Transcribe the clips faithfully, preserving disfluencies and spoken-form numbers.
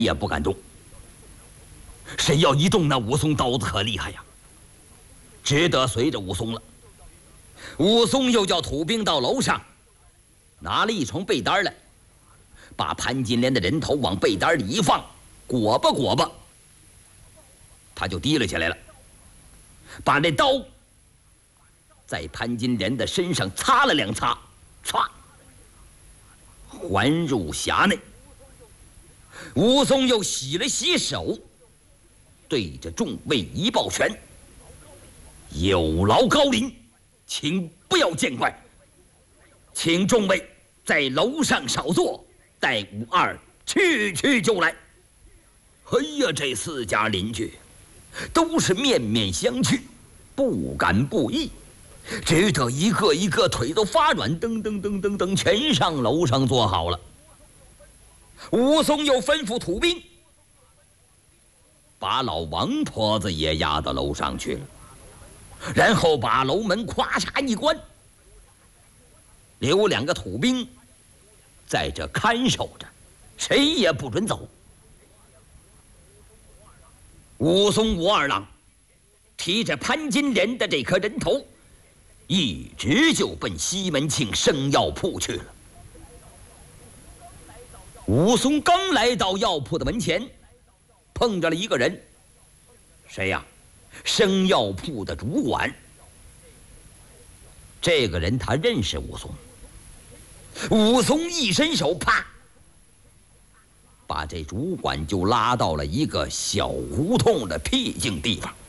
也不敢动。谁要一动，那武松刀子可厉害呀，只得随着武松了。武松又叫土兵到楼上，拿了一床被单来，把潘金莲的人头往被单里一放，裹吧裹吧，他就提了起来了，把那刀在潘金莲的身上擦了两擦，唰，还入匣内。武松又洗了洗手，对着众位一抱拳：“有劳高临，请不要见怪，请众位在楼上少坐，待武二去去就来。”哎呀，这四家邻居都是面面相觑，不敢不依，只得一个一个腿都发软，噔噔噔噔噔，全上楼上坐好了。武松又吩咐土兵，把老王婆子也押到楼上去了，然后把楼门咵嚓一关，留两个土兵在这看守着，谁也不准走。武松、武二郎提着潘金莲的这颗人头，一直就奔西门庆生药铺去了。武松刚来到药铺的门前，碰着了一个人。谁呀？生药铺的主管。这个人他认识武松。武松一伸手，啪，把这主管就拉到了一个小胡同的僻静地方。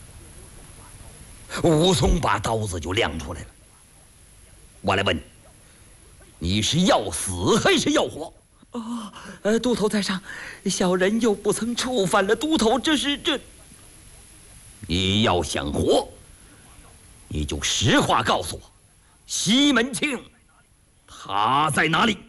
武松把刀子就亮出来了。我来问，你是要死还是要活？ 哦，呃，都头在上，小人又不曾触犯了都头，这是这。 你要想活，你就实话告诉我，西门庆他在哪里？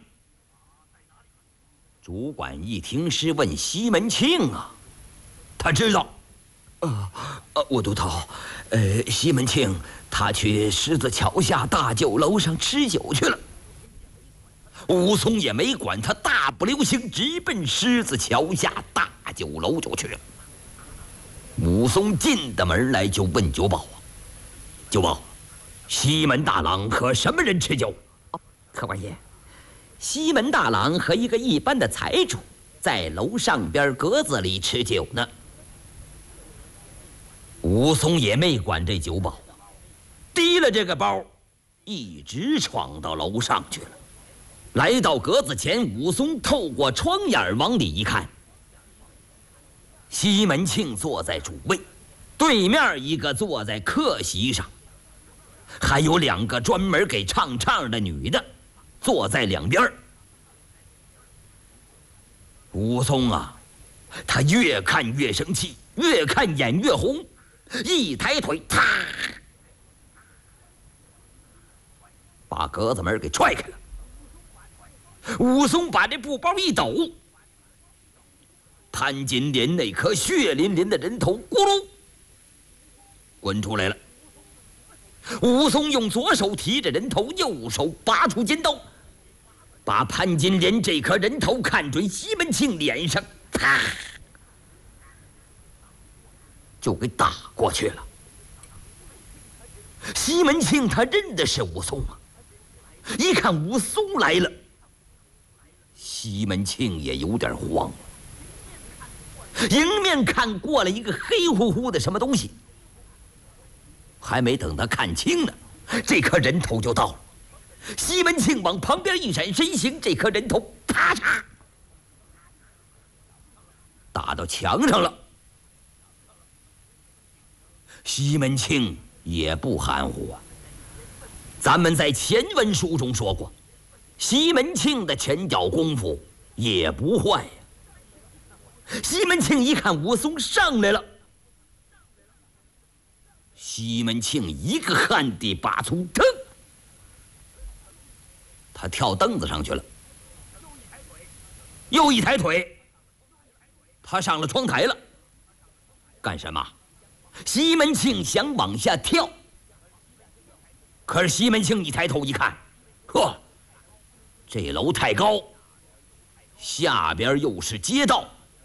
主管一听是问西门庆啊，他知道。 呃，呃，我都头，呃，西门庆他去狮子桥下大酒楼上吃酒去了。 武松也没管他，大步流星直奔狮子桥下大酒楼就去了。武松进的门来就问酒保啊：“酒保，西门大郎和什么人吃酒？” 哦，客官爷，西门大郎和一个一般的财主在楼上边格子里吃酒呢。 武松也没管这酒保啊，提了这个包，一直闯到楼上去了。来到格子前，武松透过窗眼往里一看，西门庆坐在主位，对面一个坐在客席上，还有两个专门给唱唱的女的坐在两边。武松啊，他越看越生气，越看眼越红，一抬腿，啪，把格子门给踹开了。武松把这布包一抖，潘金莲那颗血淋淋的人头咕噜滚出来了。武松用左手提着人头，右手拔出尖刀，把潘金莲这颗人头看准西门庆脸上，啪，就给打过去了。西门庆他认的是武松啊，一看武松来了，西门庆也有点慌了。迎面看过来一个黑乎乎的什么东西，还没等他看清呢，这颗人头就到了。西门庆往旁边一闪身形，这颗人头啪嚓打到墙上了。西门庆也不含糊啊，咱们在前文书中说过，西门庆的拳脚功夫也不坏呀。西门庆一看武松上来了，西门庆一个旱地拔葱，腾，他跳凳子上去了，又一抬腿，他上了窗台了。干什么？西门庆想往下跳，可是西门庆一抬头一看，呵，这楼太高，下边又是街道，